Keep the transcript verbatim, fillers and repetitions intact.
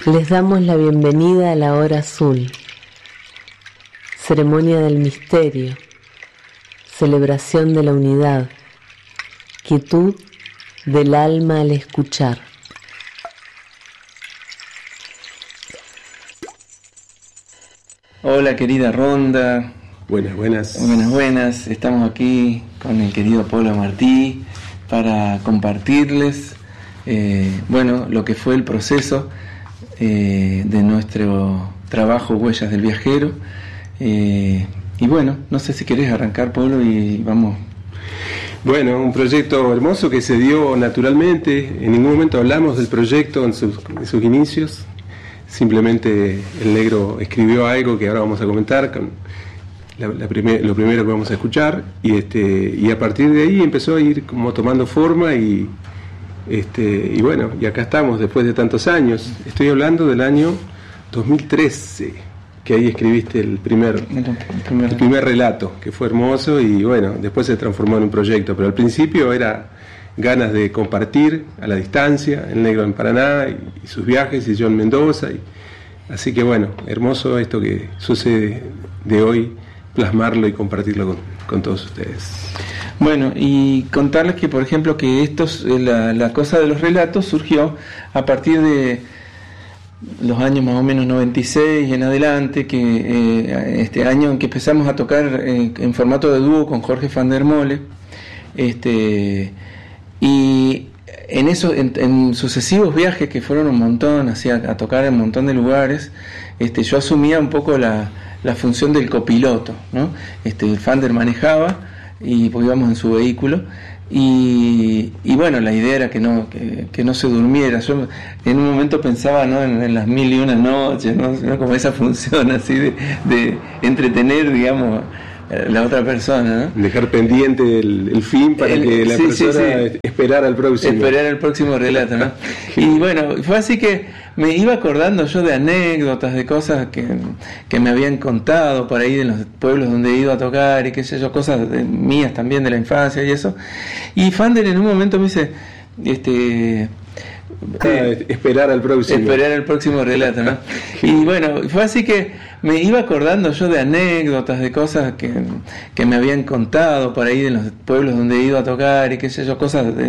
Les damos la bienvenida a la hora azul, ceremonia del misterio, celebración de la unidad, quietud del alma al escuchar. Hola querida Ronda. Buenas, buenas. Buenas, buenas. Estamos aquí con el querido Polo Martí para compartirles, eh, bueno, lo que fue el proceso eh, de nuestro trabajo Huellas del Viajero. Eh, y bueno, no sé si querés arrancar, Polo, y vamos. Bueno, un proyecto hermoso que se dio naturalmente. En ningún momento hablamos del proyecto en sus, en sus inicios. Simplemente el negro escribió algo que ahora vamos a comentar con la, la primer, lo primero que vamos a escuchar, y este y a partir de ahí empezó a ir como tomando forma y este y bueno, y acá estamos después de tantos años. Estoy hablando del año dos mil trece, que ahí escribiste el primer, el primer, el primer relato, que fue hermoso, y bueno, después se transformó en un proyecto, pero al principio era ganas de compartir a la distancia, el negro en Paraná y, y sus viajes, y yo en Mendoza, y, así que bueno, hermoso esto que sucede de hoy, plasmarlo y compartirlo con, con todos ustedes. Bueno, y contarles que, por ejemplo, que estos, la, la cosa de los relatos surgió a partir de los años más o menos noventa y seis en adelante, que eh, este año en que empezamos a tocar eh, en formato de dúo con Jorge van der Mole, este y en eso, en, en sucesivos viajes que fueron un montón, así a, a tocar en un montón de lugares, este yo asumía un poco la, la función del copiloto, ¿no? Este van der manejaba, y pues íbamos en su vehículo, y, y bueno, la idea era que no que, que no se durmiera. Yo en un momento pensaba, ¿no?, en, en las mil y una noches, ¿no? ¿no? Como esa función así de, de entretener, digamos, la otra persona, ¿no? Dejar pendiente el, el fin para el, que la sí, persona sí, sí. esperara al próximo. Esperar el próximo relato, ¿no? Y bueno, fue así que me iba acordando yo de anécdotas, de cosas que, que me habían contado por ahí de los pueblos donde he ido a tocar y qué sé yo, cosas de, mías también de la infancia y eso. Y van der en un momento me dice, este... Ah, esperar al próximo. Esperar el próximo relato, ¿no? Y bueno, fue así que me iba acordando yo de anécdotas, de cosas que, que me habían contado por ahí de los pueblos donde he ido a tocar y qué sé yo, cosas de